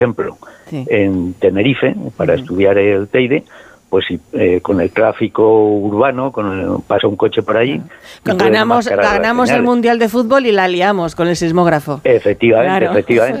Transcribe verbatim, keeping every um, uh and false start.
ejemplo, sí. en Tenerife, para Uh-huh. estudiar el Teide, pues eh, con el tráfico urbano, con el, pasa un coche por allí. Claro. Ganamos, ganamos el Mundial de Fútbol y la liamos con el sismógrafo. Efectivamente, claro. efectivamente.